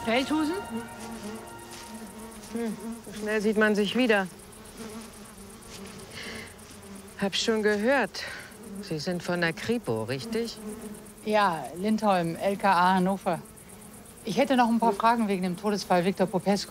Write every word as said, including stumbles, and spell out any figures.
Feldhusen? Hm, so schnell sieht man sich wieder. Hab schon gehört. Sie sind von der Kripo, richtig? Ja, Lindholm, L K A Hannover. Ich hätte noch ein paar Fragen wegen dem Todesfall Viktor Popescu.